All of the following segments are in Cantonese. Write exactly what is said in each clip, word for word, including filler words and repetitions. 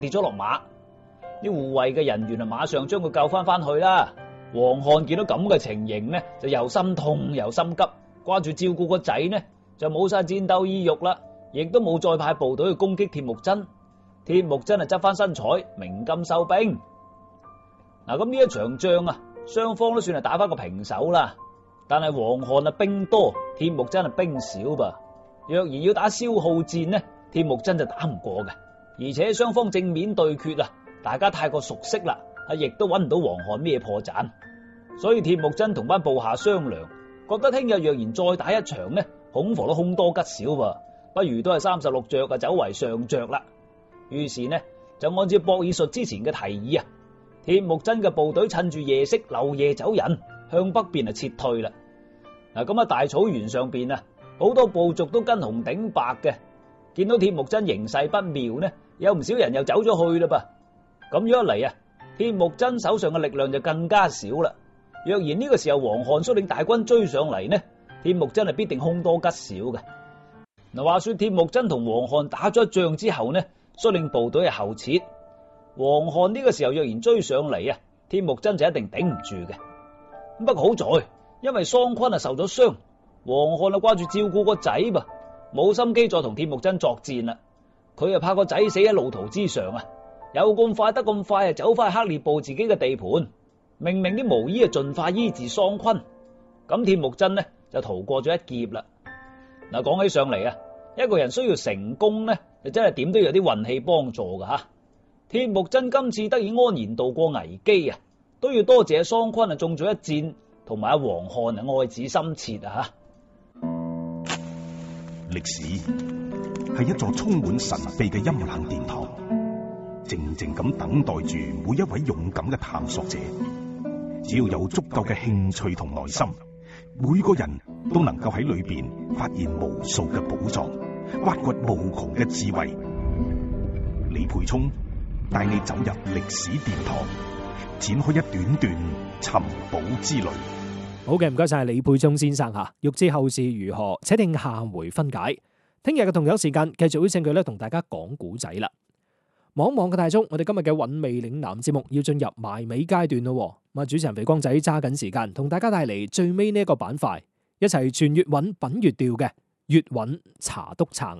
跌咗落馬。啲護衛嘅人員啊，馬上將佢救翻翻去啦。黃漢見到咁嘅情形呢，就又心痛又心急，掛住照顧個仔呢，就冇晒戰鬥意欲啦，亦都冇再派部隊去攻擊鐵木真。鐵木真啊，執翻身彩，鳴金收兵。嗱，咁呢一場仗啊，雙方都算係打翻個平手啦。但係黃漢啊兵多，鐵木真啊兵少噃。若然要打消耗戰呢，鐵木真就打唔過嘅。而且雙方正面對決啊，大家太過熟悉啦，啊，亦都揾唔到黃漢咩破綻。所以鐵木真同班部下商量，覺得聽日若然再打一場呢，恐防都凶多吉少噃，不如都係三十六着啊，走為上着啦。於是呢，就按照博爾術之前嘅提議啊，鐵木真嘅部隊趁住夜色漏夜走人，向北邊啊撤退啦。嗱，咁啊大草原上邊啊，好多部族都跟紅頂白嘅，見到鐵木真形勢不妙呢，有唔少人又走咗去啦噃。咁樣一嚟啊，鐵木真手上嘅力量就更加少啦。若然呢個時候黃漢率領大軍追上嚟呢，鐵木真係必定凶多吉少嘅。嗱，話說鐵木真同黃漢打咗一仗之後呢，率領部隊係後撤。黃漢呢個時候若然追上嚟啊，鐵木真就一定頂唔住嘅。不過好在，因為桑昆啊受咗傷，黃漢啊掛住照顧個仔噃，冇心機再同鐵木真作戰啦。佢啊怕個仔死喺路途之上啊，有咁快得咁快啊走翻去克烈部自己嘅地盤。明明啲巫醫啊盡快醫治桑昆，咁鐵木真呢就逃過咗一劫啦。嗱，講起上嚟啊，一個人需要成功呢，就真係點都有啲運氣幫助噶吓。鐵木真今次得以安然度過危機啊，都要多謝桑昆啊中咗一箭，同埋阿黃漢啊愛子心切啊吓。 歷史係一座充滿神秘嘅陰冷殿堂，靜靜咁等待住每一位勇敢嘅探索者。只要有足夠嘅興趣同耐心，每個人都能夠喺裏邊發現無數嘅寶藏，挖掘無窮嘅智慧。李培聰帶你走入歷史殿堂，展開一段段尋寶之旅。 好嘅，唔該晒李培聰先生吓。欲知後事如何，且聽下回分解。聽日嘅同樣時間，繼續會請佢咧同大家講古仔啦。望望嘅大鐘，我哋今日嘅韻味嶺南節目要進入埋尾階段咯。咁啊，主持人肥光仔揸緊時間，同大家帶嚟最尾呢一個板塊，一齊傳粵韻品粵調嘅粵韻茶篤撐。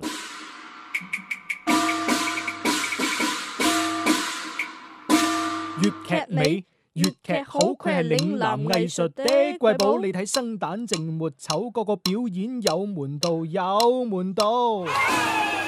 粵劇美，粵劇好，佢係嶺南藝術的瑰寶。你睇生旦淨末丑，個個表演有門道，有門道。